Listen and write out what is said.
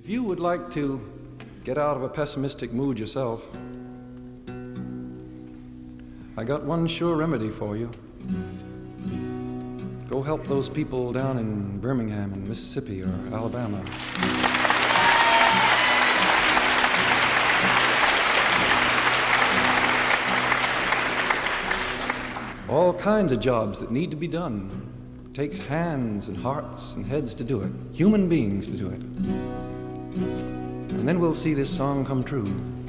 If you would like to get out of a pessimistic mood yourself, I got one sure remedy for you. Go help those people down in Birmingham and Mississippi or Alabama. All kinds of jobs that need to be done. It takes hands and hearts and heads to do it, human beings to do it. And then we'll see this song come true.